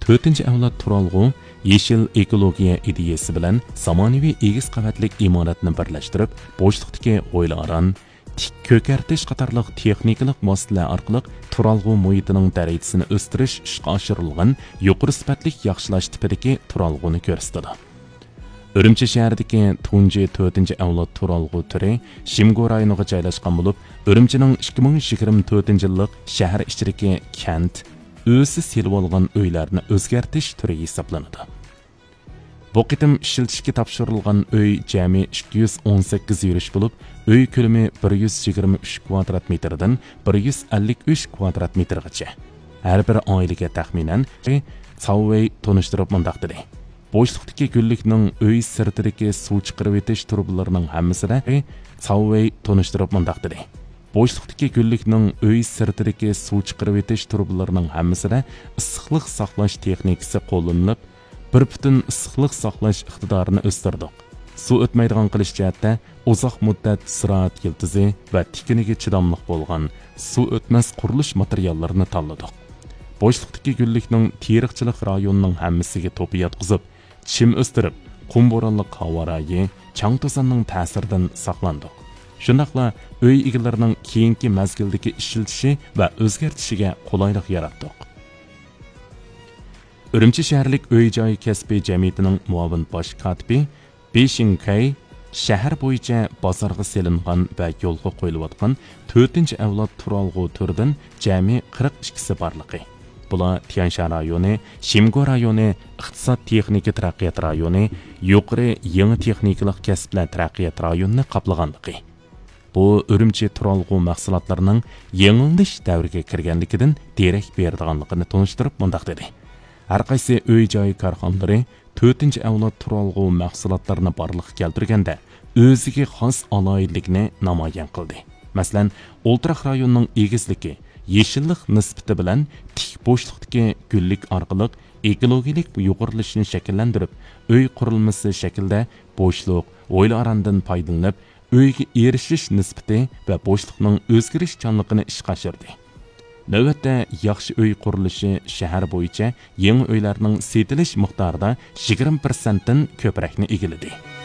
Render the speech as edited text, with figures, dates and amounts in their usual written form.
4-chi avlod turalg'u yeshil ekologiya ideyasi bilan zamonaviy egiz qavatlik imoratni birlashtirib, bo'shliqdagi o'ylaran, tik ko'kartish qatorliq texnikalik vositalar orqali turalg'u muhitining darajasini o'stirish ishga oshirilgan yuqori sifatli yaxshilash tipidagi turalg'uni ko'rsatadi. Urumchi shahridagi tunji 4-chi avlod turalg'u turi Shimgo rayoniga joylashgan bo'lib, Urumchining 2024-yillik shahar ichidagi kent o'zi selib olgan uylarni o'zgartirish turi hisoblanadi. Bu qitim ishlatishga topshirilgan uy jami 218 yurish bo'lib, uy ko'lami 123 kvadrat metrdan 153 kvadrat metrgacha. Har bir oilaga taxminan Savvey tonishtirib mundaq dedi. Bo'shliqdagi gullikning uy sirtidagi suv chiqarib etish turbalarining hammasida Savvey tonishtirib mundaq dedi. Bo'shliqdagi gullikning uy sirtidagi suv chiqarib etish turbalarining hammasida issiqlik saqlash texnikasi qo'llanilib, bir butun issiqlik saqlash iqtidorini o'stirdik. Suv o'tmaydigan qilish jihatda uzoq muddat sirat yildizi va tikiniga chidamliq bo'lgan suv o'tmas qurilish materiallarini tanladik. Bo'shliqdagi gullikning teriqchilik rayonining hammasiga to'pi yotqizib, chim o'stirib, qum bo'ronli havorayi, chang to'zonning ta'siridan saqlandik. Shundaqla uy egalarining keyingi mazgildagi ishlatishi va o'zgartishiga qulaylik yaratdik. Urumchi shaharlik uy-joy kasbiy jamiyatining muavin bosh katibi Beshinkay shahar bo'yicha bozorga selingan va yo'lga qo'yilayotgan 4-chi avlod turalg'u turidan jami 42si borligi. Bular Tianshan rayoni, Shimgo rayoni, iqtisod texnika taraqqiyot rayoni, yuqori yangi texnikalik kasblar taraqqiyot rayonini qoplaganligi. Bu Urumchi turalg'u mahsulotlarining yengillish davriga kirganligidan derak beradiganligini tunishtirib mundaq dedi. Har qaysi uy-joy korxonalari 4-chi avlod turalg'u mahsulotlarini borliqqa keltirganda o'ziga xos aloyidlikni namoyon qildi. Masalan, O'ltiraq rayonining egizligi, yeshillik nisbati bilan tik bo'shliqdagi gullik orqali ekologik yuqorilishini shakllantirib, uy qurilmasi shaklda bo'shliq, o'ylarandan foydalanib, uyga erishish nisbati va bo'shliqning o'zgarishchanligini ishga oshirdi. Navbatda yaxshi uy qurilishi shahar bo'yicha yangi uylarning setilish miqdorida 20% dan ko'proqni egiladi.